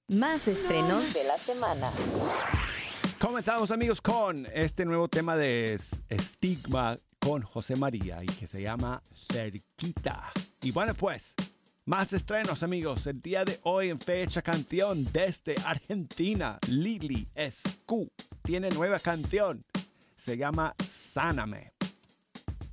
Más estrenos de la semana. Comenzamos, amigos, con este nuevo tema de Estigma con José María y que se llama Cerquita. Y bueno, pues, más estrenos, amigos. El día de hoy en Fecha Canción desde Argentina, Lili Escu tiene nueva canción. Se llama Sáname.